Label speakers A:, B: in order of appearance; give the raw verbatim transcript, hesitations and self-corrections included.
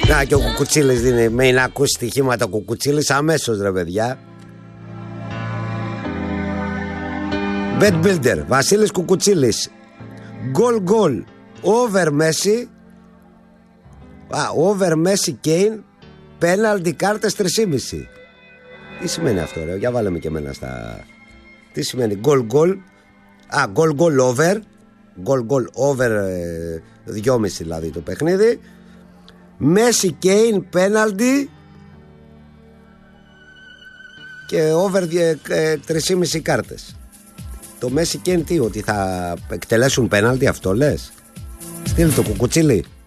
A: Να και ο Κουκουτσίλης δίνει. Με να ακούσει στοιχήματα ο Κουκουτσίλης αμέσως ρε παιδιά. Bet Builder, Βασίλης Κουκουτσίλης. Γκολ γκολ. Over Messi. Α, over Messi Kane. Πέναλτι κάρτες τρία κόμμα πέντε. Τι σημαίνει αυτό ρε? Για βάλε με και εμένα στα... Τι σημαίνει γκολ γκολ? Α, γκολ γκολ over. Γκολ γκολ over δυόμισι δηλαδή το παιχνίδι. Messi Kane πέναλτι. Και over τρία κόμμα πέντε κάρτες. Το Messi Kane τι? Ότι θα εκτελέσουν πέναλτι, αυτό λες? Στείλ το Κουκουτσίλη.